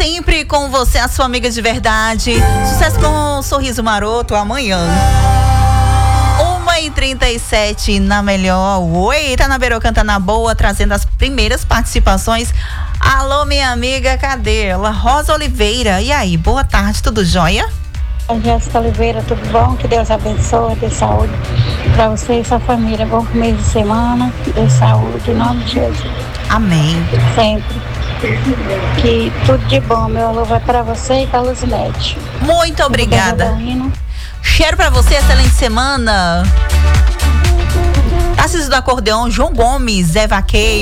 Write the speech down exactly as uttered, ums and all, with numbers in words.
sempre com você, a sua amiga de verdade. Sucesso com um sorriso maroto amanhã. uma e trinta e sete na melhor. Oi, tá na Beirô, canta na boa, trazendo as primeiras participações. Alô, minha amiga, cadê ela? Rosa Oliveira. E aí, boa tarde, tudo jóia? Jéssica Oliveira, tudo bom? Que Deus abençoe, dê saúde para você e sua família. Bom começo de semana, dê saúde, em nome de Jesus. Amém. Sempre. Que tudo de bom, meu alô vai para você e para a Luzinete. Muito obrigada. Cheiro pra você, excelente semana. Tarcísio do Acordeão, João Gomes, Zé Vaqueiro.